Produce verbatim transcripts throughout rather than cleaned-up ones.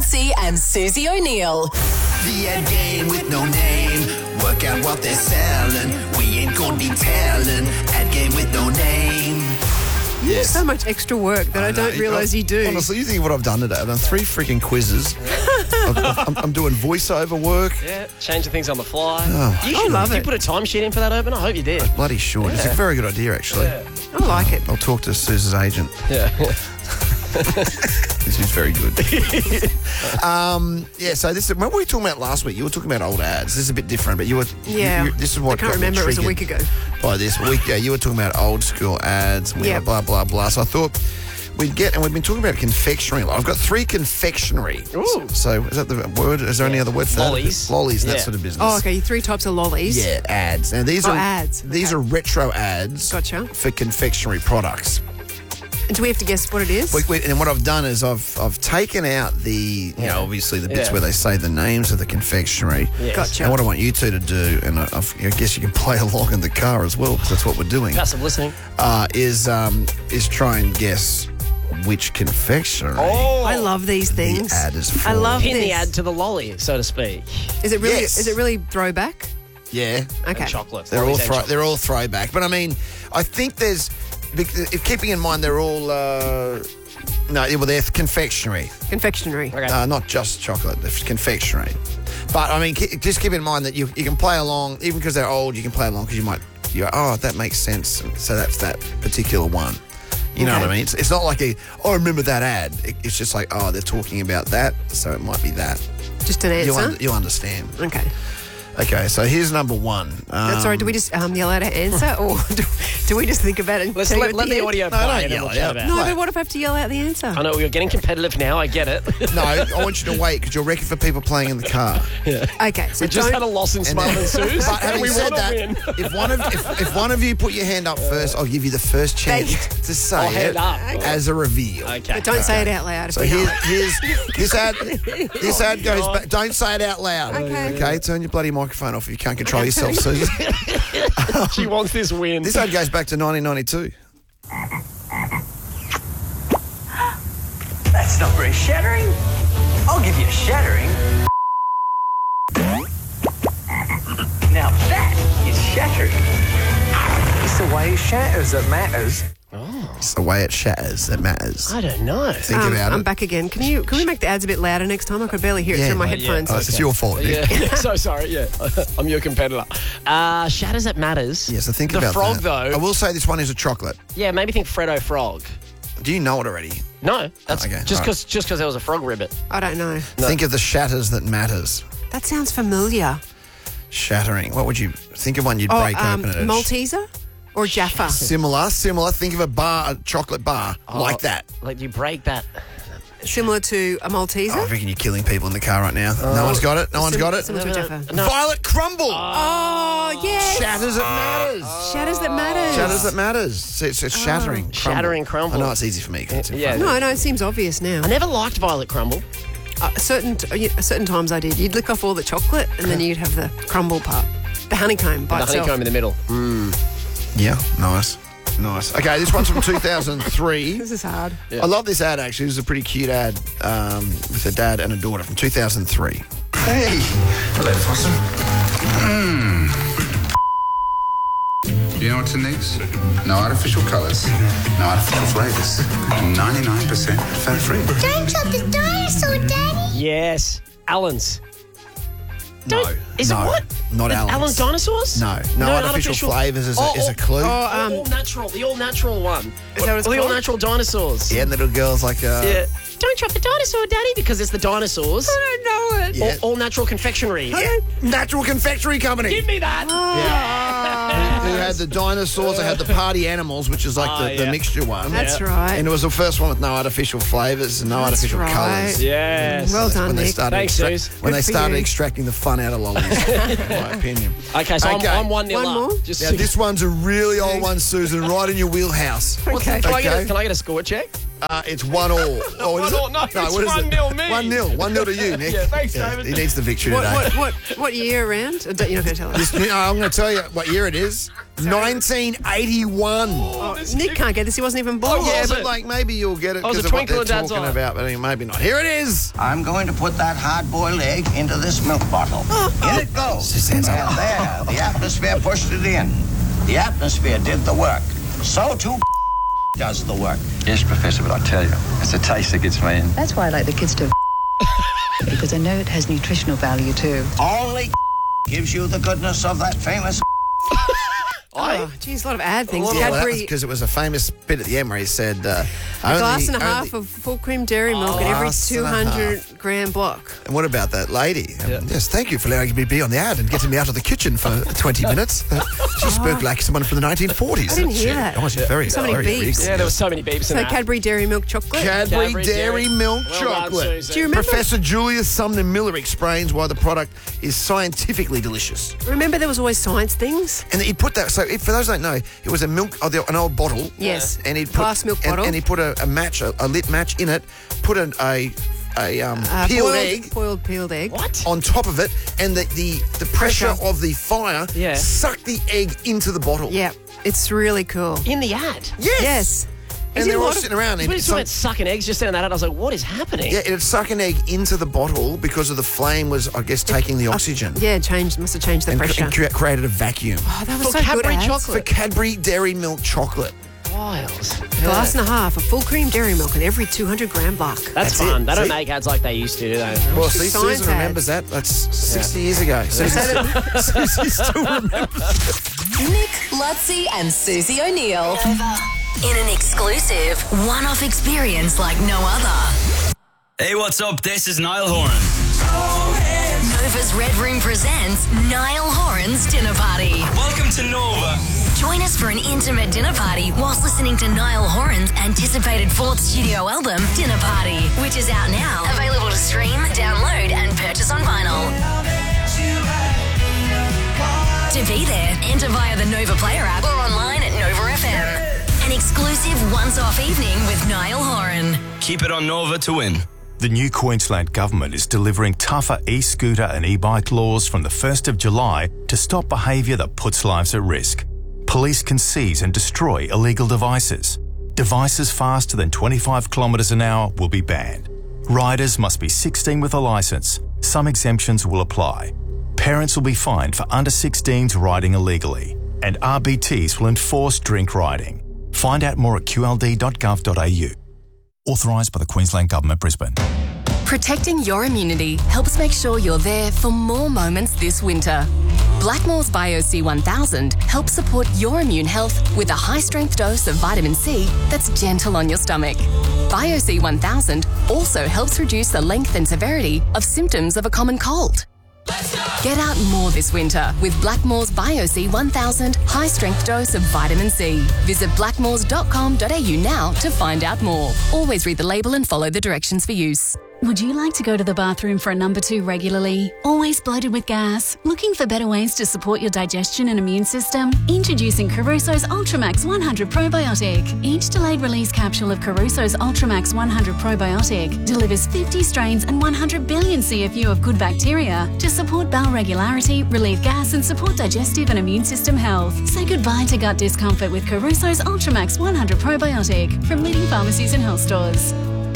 Mansey and Susie O'Neill. The ad game with no name. Work out what they're selling. We ain't gonna be telling. Ad game with no name. You do so much extra work that I, I don't realise you do. Honestly, you think of what I've done today? I've done three freaking quizzes. I've, I'm, I'm doing voiceover work. Yeah, changing things on the fly. Oh. You should, I love did it. you put a timesheet in for that open? I hope you did. I bloody should. Yeah. It's a very good idea, actually. Yeah. I like it. I'll talk to Suze's agent. Yeah. This is very good. um, yeah, so this is, what were we talking about last week? You were talking about old ads. This is a bit different, but you were... Yeah. You, you, this is what I can't got me remember. It was a week triggered ago. By this week, yeah, you were talking about old school ads. And we Yeah. were blah, blah, blah. So I thought we'd get... And we've been talking about confectionery. I've got three confectionery. Ooh. So is that the word? Is there any other word for Lollies. that? Lollies, that Yeah. sort of business. Oh, okay. Three types of lollies. Yeah, ads. Now these Oh, are ads. These Okay. are retro ads. Gotcha. For confectionery products. And do we have to guess what it is? Wait, wait, and what I've done is I've I've taken out the you Yeah. know obviously the bits Yeah. where they say the names of the confectionery. Yes. Gotcha. And what I want you two to do, and I, I've, I guess you can play along in the car as well because that's what we're doing. Passive listening. Uh, is um is try and guess which confectionery I love these the things. ad is for. I love Pin this. the ad to the lolly, so to speak. Is it really? Yes. Is it really throwback? Yeah, Okay. And chocolate. they're all Lollies and throw, chocolate. they're all throwback. But I mean, I think there's if keeping in mind they're all uh, no, well they're confectionery. Confectionery. Okay. Uh, not just chocolate, it's confectionery. But, I mean, ke- just keep in mind that you, you can play along, even because they're old, you can play along because you might, you go, oh, that makes sense. So that's that particular one. You know Okay. what I mean? It's, it's not like a, oh, I remember that ad. It, it's just like, oh, they're talking about that, so it might be that. Just an answer. You'll, un- you'll understand. Okay. Okay, so here's number one. Um, That's all right. Do we just um, yell out an answer, or do, do we just think about it? And Let's tell you let, at let the end? audio No, play don't and then yell we'll it chat out. about it. No, Play. but what if I have to yell out the answer? I know, you're getting competitive now, I get it. No, I want you to wait because you're wrecking for people playing in the car. Okay, so We just don't, had a loss in And Smart then- and Suze, But and having we said want to that, win. if one of if, if one of you put your hand up first, I'll give you the first chance Thank to say Oh, hand it up. as a reveal. Okay. but don't say it out loud. If So we here's, know. here's this ad. This ad goes back. Don't say it out loud. Okay. Okay. Turn your bloody microphone off if you can't control yourself, Susan. She wants this win. This ad goes back to nineteen ninety-two. That's not very shattering. I'll give you a shattering. Now that is shattering. It's the way it shatters that matters. It's the way it shatters that matters. I don't know. Think Um, about I'm it. back again. Can you? Can we make the ads a bit louder next time? I could barely hear it Yeah. through my Uh, yeah. headphones. Oh, it's your fault. Nick. Yeah, so sorry, yeah. I'm your competitor. Uh, shatters that matters. Yeah, so think the about frog, that. though. I will say this one is a chocolate. Yeah, maybe think Freddo Frog. Do you know it already? No, that's Oh, okay, just all because just because there was a frog ribbit. I don't know. Think of the shatters that matters. That sounds familiar. Shattering. What would you think of one you'd Oh, break um, open? At a sh- Malteser or Jaffa? Similar, similar. Think of a bar, a chocolate bar like that. Like you break that. Similar to a Malteser. Oh, I reckon you're killing people in the car right now. no one's got it. No one's Sim- got it. Similar to a Jaffa. No. Violet crumble. Oh yes. Shatters that matters. Shatters that matters. Shatters that matters. So it's, it's shattering. Crumble. Shattering crumble. I know it's easy for me. 'cause it's in Yeah. front of me. No, no, it seems obvious now. I never liked Violet Crumble. Uh, certain t- uh, certain times I did. You'd lick off all the chocolate, and then you'd have the crumble part, the honeycomb by The itself. honeycomb in the middle. Yeah, nice. Nice. Okay, this one's from two thousand three. This is hard. Yeah. I love this ad, actually. It was a pretty cute ad um, with a dad and a daughter from two thousand three. Hey, hello, Fossum. Mmm. You know what's in these? No artificial colours, no artificial flavours, ninety-nine percent fat-free. Don't chop the dinosaur, Daddy. Yes, Allen's. No. Don't- is it no, what? Not The Allen's. Allen's dinosaurs? No. No, artificial, flavours is, a, Oh, is a clue. Oh, um, all natural, the all natural one. Is that what it's the all called? natural dinosaurs. Yeah, and little girls like... Uh, Yeah. Don't chop the dinosaur, Daddy, because it's the dinosaurs. I don't know it. Yeah. All, all natural confectionery. Yeah, Natural Confectionery Company. Give me that. Who had the dinosaurs, they had the party animals, which is like Ah, the, yeah. the mixture one. That's right. And it was the first one with no artificial flavours and no That's artificial right. colours. Yes. Well done, When they Nick. started, Thanks, extra- Suze. when Good they for started you. extracting the fun out of lollies, in my opinion. Okay, so Okay. I'm, I'm one nil One up. more? Just Now, this one's a really old one, Susan, right in your wheelhouse. Okay. Can, I get Okay. a, can I get a score check? Uh, it's one all. Oh, what is One all? it? No, it's what is one it? nil me. One nil. One nil to you, Nick. Yeah, thanks, David. He needs the victory What, today. what what what year around? Uh, don't- You're not going to tell us. This- no, I'm going to tell you what year it is. nineteen eighty-one. Oh, Nick can't get this. He wasn't even born. Oh, Yeah, was but it? like maybe you'll get it Oh, was because it of what Twinkle they're in Dad's talking Eye? about, but I mean, maybe not. Here it is. I'm going to put that hard-boiled egg into this milk bottle. In it goes. Just hands up. And there, the atmosphere pushed it in. The atmosphere did the work. So too does the work. Yes, Professor, but I tell you, it's the taste that gets me in. That's why I like the kids to because I know it has nutritional value too. Only gives you the goodness of that famous. Oh, geez, a lot of ad things. Yeah, well, that was Cadbury, because it was a famous bit at the end where he said, uh, a only, glass and a only- half of full cream dairy milk in every Glass and a two hundred gram block. And what about that lady? Um, yes, thank you for allowing me to be on the ad and getting me out of the kitchen for twenty minutes. Uh, she spoke like someone from the nineteen forties. I didn't hear that. Oh, she's very, So many very beeps. regal. Yeah, there were so many beeps in So that. Cadbury Dairy Milk Chocolate. Cadbury, Cadbury Dairy, Dairy. Milk Well done, Chocolate. Susan. Do you remember? Professor Julius Sumner Miller explains why the product is scientifically delicious. Remember there was always science things? And he put that, so if, for those who don't know, it was a milk, oh, the- an old bottle. Yes. And he'd put, Glass milk and, bottle. and he put a, a match, a, a lit match in it, put an, a, a um, Uh, peeled boiled, egg Boiled peeled egg. What? on top of it, and the, the, the pressure, Pressure. of the fire Yeah. sucked the egg into the bottle. Yeah, it's really cool. In the ad. Yes. Yes. And Is it they're a all lot of- sitting around. When And you some- saw it sucking eggs just in that ad, I was like, what is happening? yeah, it'd suck an egg into the bottle because of the flame was, I guess, taking the oxygen. Yeah, changed. Must have changed the And, pressure. and cre- created a vacuum. Oh, that was For so Cadbury good. ads. For chocolate. Cadbury Dairy Milk Chocolate. Wild. Glass and a half of full cream dairy milk in every two hundred gram block. That's, That's fun. it. They don't See? make ads like they used to, do they? Well, Just see, science Susan ads. remembers that. That's sixty years ago. Susan, Susie still remembers. Nick, Lutzi, and Susie O'Neill. In an exclusive one-off experience like no other. Hey, what's up? This is Niall Horan. Nova's Red Room presents Niall Horan's Dinner Party. Welcome to Nova. Join us for an intimate dinner party whilst listening to Niall Horan's anticipated fourth studio album, Dinner Party, which is out now. Available to stream, download, and purchase on vinyl. To be there, enter via the Nova Player app or online at Nova F M. An exclusive once-off evening with Niall Horan. Keep it on Nova to win. The new Queensland Government is delivering tougher e-scooter and e-bike laws from the first of July to stop behaviour that puts lives at risk. Police can seize and destroy illegal devices. Devices faster than twenty-five kilometres an hour will be banned. Riders must be sixteen with a licence. Some exemptions will apply. Parents will be fined for under sixteens riding illegally. And R B Ts will enforce drink riding. Find out more at q l d dot gov dot a u. Authorised by the Queensland Government, Brisbane. Protecting your immunity helps make sure you're there for more moments this winter. Blackmore's Bio C one thousand helps support your immune health with a high-strength dose of vitamin C that's gentle on your stomach. Bio C one thousand also helps reduce the length and severity of symptoms of a common cold. Get out more this winter with Blackmore's Bio C one thousand high-strength dose of vitamin C. Visit blackmores dot com dot a u now to find out more. Always read the label and follow the directions for use. Would you like to go to the bathroom for a number two regularly? Always bloated with gas? Looking for better ways to support your digestion and immune system? Introducing Caruso's Ultramax one hundred Probiotic. Each delayed release capsule of Caruso's Ultramax one hundred Probiotic delivers fifty strains and one hundred billion C F U of good bacteria to support bowel regularity, relieve gas, and support digestive and immune system health. Say goodbye to gut discomfort with Caruso's Ultramax one hundred Probiotic from leading pharmacies and health stores.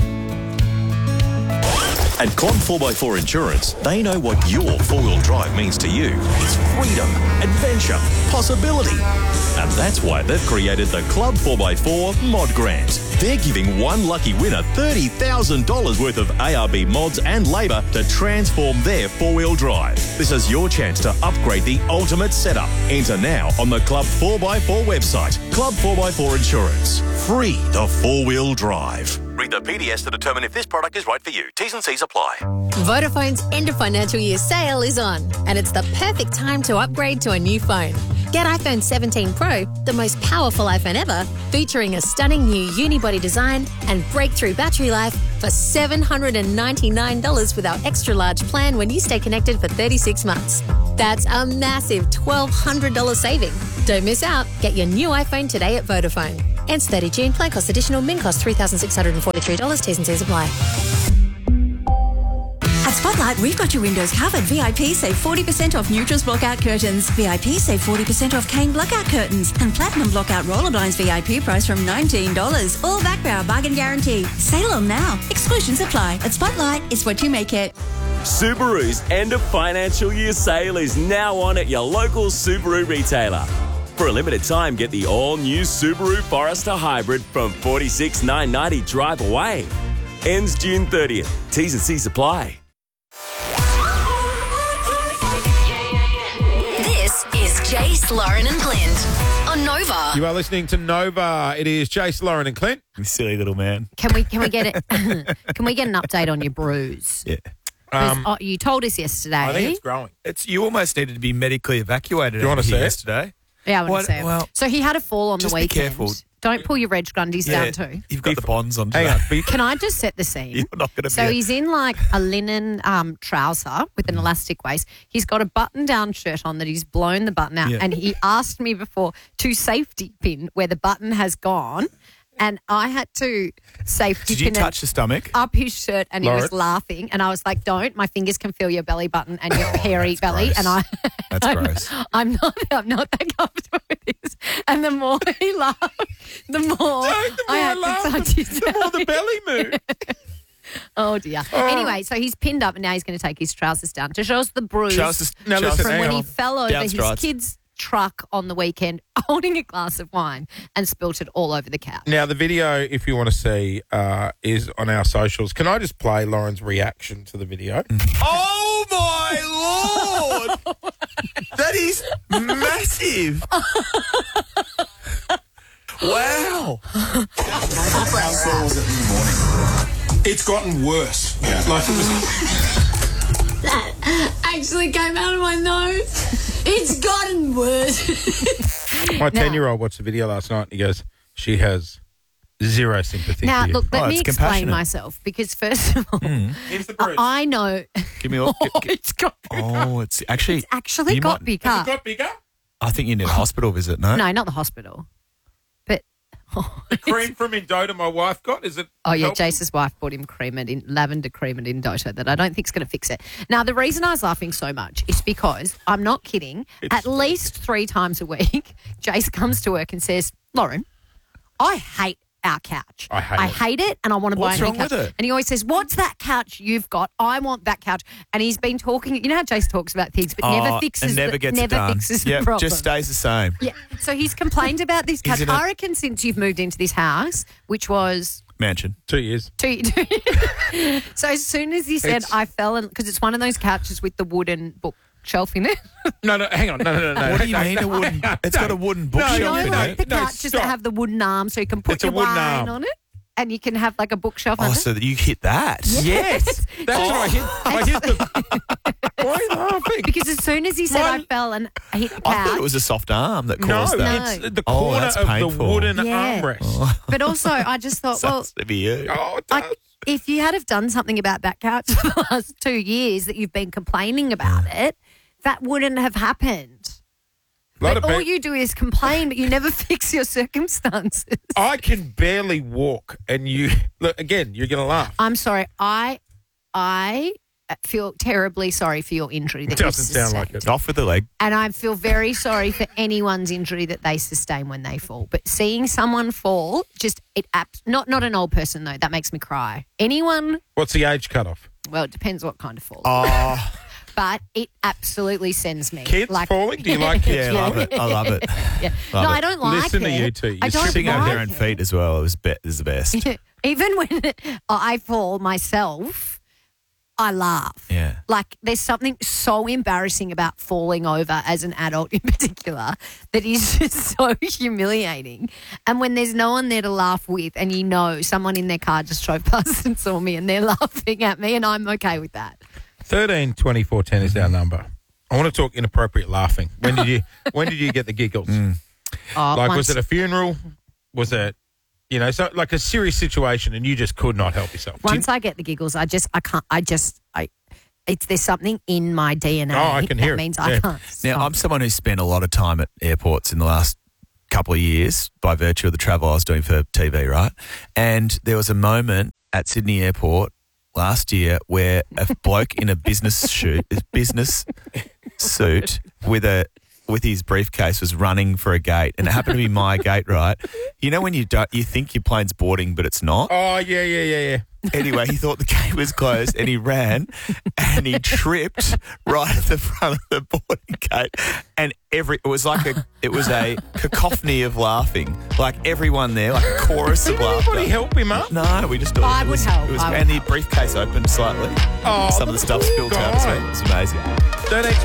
At Club four by four Insurance, they know what your four-wheel drive means to you. It's freedom, adventure, possibility. And that's why they've created the Club four by four Mod Grant. They're giving one lucky winner thirty thousand dollars worth of A R B mods and labour to transform their four-wheel drive. This is your chance to upgrade the ultimate setup. Enter now on the Club four by four website. Club four by four Insurance. Free the four-wheel drive. Read the P D S to determine if this product is right for you. T's and C's apply. Vodafone's end of financial year sale is on, and it's the perfect time to upgrade to a new phone. Get iPhone seventeen Pro, the most powerful iPhone ever, featuring a stunning new unibody design and breakthrough battery life for seven hundred ninety-nine dollars with our extra large plan when you stay connected for thirty-six months. That's a massive twelve hundred dollars saving. Don't miss out. Get your new iPhone today at Vodafone. Ends thirty June. Plan cost additional. Min cost three thousand six hundred forty-three dollars. T's and C's apply. At Spotlight, we've got your windows covered. V I P save forty percent off Neutrals blockout curtains. V I P save forty percent off Kane blockout curtains. And Platinum blockout roller blinds V I P price from nineteen dollars. All backed by our bargain guarantee. Sale on now. Exclusions apply. At Spotlight, it's what you make it. Subaru's end of financial year sale is now on at your local Subaru retailer. For a limited time, get the all-new Subaru Forester Hybrid from forty-six thousand nine hundred ninety dollars drive away. Ends June thirtieth. T's and C's apply. This is Jace, Lauren and Clint on Nova. You are listening to Nova. It is Jace, Lauren and Clint. You silly little man. Can we can we get it? Can we get an update on your bruise? Yeah. Um, oh, you told us yesterday. I think it's growing. It's you almost needed to be medically evacuated. Do you want to see it? Yesterday? Yeah, I want What- to say it. well, So he had a fall on the just be weekend. careful. Don't pull your Reg Grundies Yeah, down too. You've got the bonds on Hang today. on. Be- Can I just set the scene? You're not going to So be. he's in like a linen um, trouser with an elastic waist. He's got a button-down shirt on that he's blown the button out, Yeah. and he asked me before to safety pin where the button has gone, and I had to safety Did you pin touch it the stomach? up his shirt, and he was Lauren? laughing, and I was like, "Don't! My fingers can feel your belly button and your hairy belly," gross. and I. That's I'm, gross. I'm not. I'm not that comfortable with this. And the more he laughed, the more, the I more had I laugh, to touch his the more the belly moves. Oh dear. Anyway, so he's pinned up and now he's going to take his trousers down to show us the bruise Trousers- Now trousers- listen, from hang when on. he fell over Down his strides. kid's truck on the weekend holding a glass of wine and spilt it all over the couch. Now, the video, if you want to see, uh, is on our socials. Can I just play Lauren's reaction to the video? Oh my lord! That is massive. Wow. How sore was it in the morning? It's gotten worse. Yeah. Like it was. That actually came out of my nose. It's gotten worse. My ten-year-old watched the video last night and he goes, she has zero sympathy Now, for you. look, let Oh, me it's explain compassionate. myself because, first of all, Here's the bruise. I know Give me all. oh, it's got, Oh, it's actually. it's actually you got might- bigger. Has it got bigger? I think you need a hospital visit. No. No, not the hospital. But, oh, The cream from Indota my wife got, is it? Oh, yeah, helpful? Jace's wife bought him cream and in lavender cream and Indota that I don't think is going to fix it. Now, the reason I was laughing so much is because, I'm not kidding, at least three times a week, Jace comes to work and says, Lauren, I hate our couch. I hate I it. hate it and I want to buy What's a new wrong couch. with it? And he always says, what's that couch you've got? I want that couch. And he's been talking, you know how Jace talks about things, but never Oh, fixes and never the, gets never it done. fixes Yep, the problem. just stays the same. Yeah. So he's complained about this couch. in a- I reckon since you've moved into this house, which was Mansion. Two years. Two, two. So as soon as he said It's- I fell in, because it's one of those couches with the wooden bookshelf in it. No, no, hang on. No, no, no, no. What do you No, mean no, a wooden? hang on. It's got a wooden You bookshelf know, in like it. the No, couches stop. that have the wooden arms, so you can put It's a your wooden wine arm. on it, and you can have like a bookshelf Oh, under. so that you hit that? Yes. That's what I hit. I hit the. Why are you laughing? Because as soon as he said I Mine- fell and I hit the I couch, thought it was a soft arm that No, caused that. it's the Oh, corner that's of the painful. wooden Yeah. armrest. but also I just thought, well, Sounds to be you. Oh, it like does. if you had have done something about that couch for the last two years that you've been complaining about it, that wouldn't have happened. A lot But of all peop- you do is complain, but you never fix your circumstances. I can barely walk, and you look again. You're going to laugh. I'm sorry. I I feel terribly sorry for your injury that Doesn't you sound like sustained. it. Off with the leg. And I feel very sorry for anyone's injury that they sustain when they fall. But seeing someone fall, just it abs- not not an old person though, that makes me cry. Anyone, What's the age cutoff? well, it depends what kind of fall. Oh, But it absolutely sends me. Kids like, falling? Do you like kids yeah, I love it. I love it. Yeah. Love No, it. I don't like Listen it. to you two. I You're don't Sitting over like there on it. feet as well. It was be- is the best. Even when I fall myself, I laugh. Yeah. Like there's something so embarrassing about falling over as an adult in particular that is just so humiliating. And when there's no one there to laugh with and you know someone in their car just drove past and saw me and they're laughing at me and I'm okay with that. Thirteen twenty four ten is our number. I want to talk inappropriate laughing. When did you When did you get the giggles? Mm. Oh, Like, once- was it a funeral? Was it, you know, so like a serious situation, and you just could not help yourself? Once I get the giggles, I just, I can't, I just, I, it's, there's something in my D N A. Oh, I can that hear it. means Yeah. I can't Now, stop. I'm someone who's spent a lot of time at airports in the last couple of years by virtue of the travel I was doing for T V, right? And there was a moment at Sydney Airport last year where a bloke in a business suit, business suit with a with his briefcase was running for a gate, and it happened to be my gate, right? You know when you don't, you think your plane's boarding, but it's not. Oh yeah, yeah, yeah, yeah. Anyway, he thought the gate was closed, and he ran, and he tripped right at the front of the boarding gate, and every it was like a it was a cacophony of laughing, like everyone there, like a chorus of Did laughter. anybody help him up? No, we just. I it would was, help. It was, I would and the briefcase opened slightly. Oh, Some of the stuff spilled out. God. It's amazing. Don't